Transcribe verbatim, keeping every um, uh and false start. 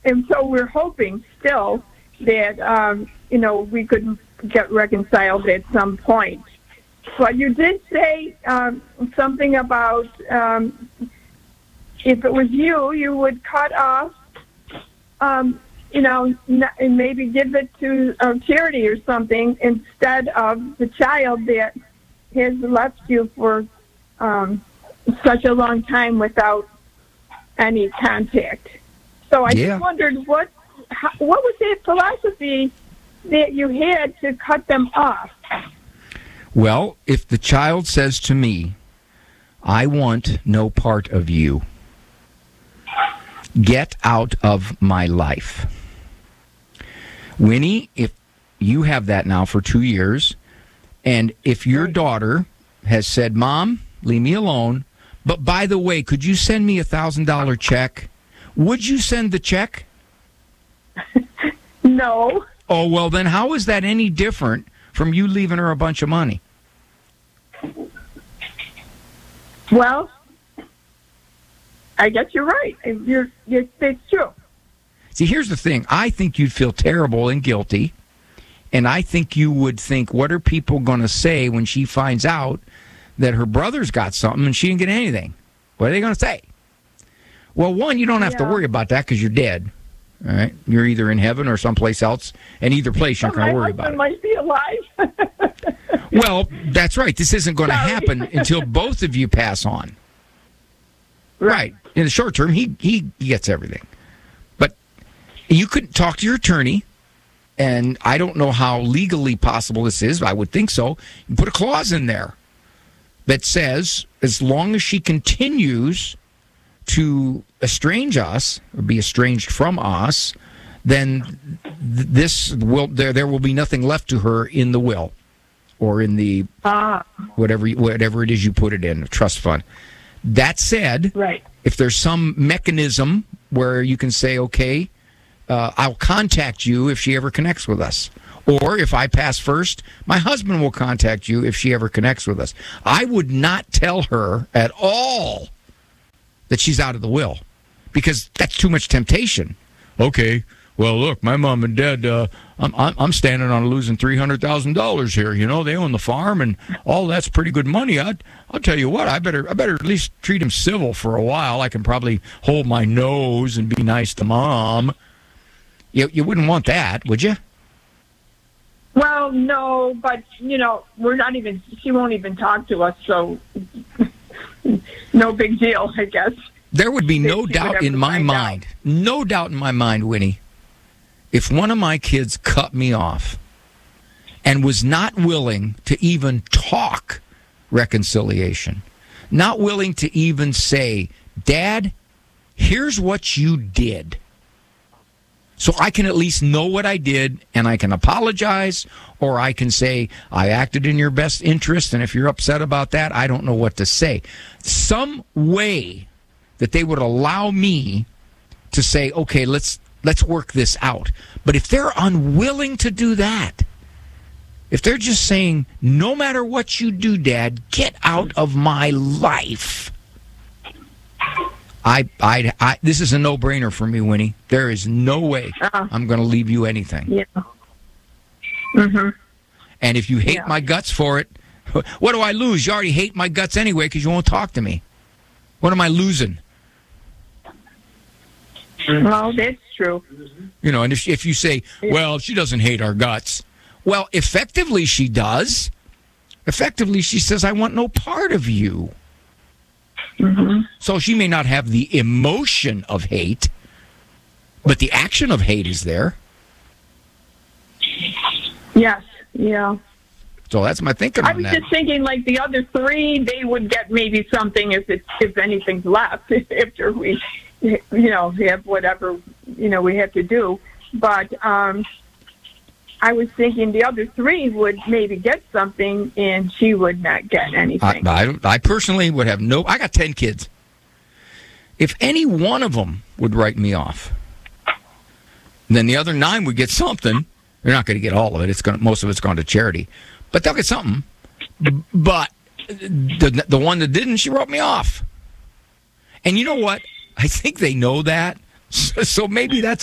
and so we're hoping still that, um, you know, we could get reconciled at some point. But you did say um, something about um, if it was you, you would cut off, um, you know, and maybe give it to a charity or something instead of the child that has left you for um, such a long time without any contact. So I yeah. just wondered what how, what was the philosophy that you had to cut them off? Well, if the child says to me, I want no part of you, get out of my life. Winnie, if you have that now for two years, and if your daughter has said, Mom, leave me alone, but by the way, could you send me a one thousand dollars check? Would you send the check? No. Oh, well, then how is that any different from you leaving her a bunch of money? Well, I guess you're right. You're, you're, it's true. See, here's the thing. I think you'd feel terrible and guilty, and I think you would think, what are people going to say when she finds out that her brother's got something and she didn't get anything? What are they going to say? Well, one, you don't have yeah. to worry about that because you're dead. All right, you're either in heaven or someplace else, and either place you're not going to worry about it. My husband might be alive. Well, that's right. This isn't going to happen until both of you pass on. Right. right. In the short term, he, he gets everything. But you could talk to your attorney, and I don't know how legally possible this is, but I would think so. You put a clause in there that says as long as she continues to estrange us or be estranged from us, then th- this will there there will be nothing left to her in the will or in the ah. whatever whatever it is you put it in, a trust fund. That said, right. if there's some mechanism where you can say, okay, uh, I'll contact you if she ever connects with us. Or if I pass first, my husband will contact you if she ever connects with us. I would not tell her at all that she's out of the will, because that's too much temptation. Okay, well, look, my mom and dad, uh, I'm, I'm standing on losing three hundred thousand dollars here. You know, they own the farm, and all that's pretty good money. I'd, I'll tell you what, I better I better at least treat them civil for a while. I can probably hold my nose and be nice to Mom. You, you wouldn't want that, would you? Well, no, but, you know, we're not even, she won't even talk to us, so no big deal, I guess. There would be no doubt in my mind, no doubt in my mind, Winnie, if one of my kids cut me off and was not willing to even talk reconciliation, not willing to even say, Dad, here's what you did, so I can at least know what I did, and I can apologize, or I can say, I acted in your best interest, and if you're upset about that, I don't know what to say. Some way that they would allow me to say, okay, let's let's work this out. But if they're unwilling to do that, if they're just saying, no matter what you do, Dad, get out of my life, I, I, I, this is a no-brainer for me, Winnie. There is no way uh, I'm going to leave you anything. Yeah. Mm-hmm. And if you hate yeah. my guts for it, what do I lose? You already hate my guts anyway because you won't talk to me. What am I losing? Well, that's true. You know, and if, if you say, well, she doesn't hate our guts. Well, effectively she does. Effectively she says, I want no part of you. Mm-hmm. So she may not have the emotion of hate, but the action of hate is there. Yes, yeah. So that's my thinking I on was that. just thinking, like, the other three, they would get maybe something if it's, if anything's left after we, you know, have whatever, you know, we have to do. But um, I was thinking the other three would maybe get something, and she would not get anything. I, I, I personally would have no... I got ten kids. If any one of them would write me off, then the other nine would get something. They're not going to get all of it. It's going most of it's gone to charity. But they'll get something. But the the one that didn't, she wrote me off. And you know what? I think they know that. So maybe that's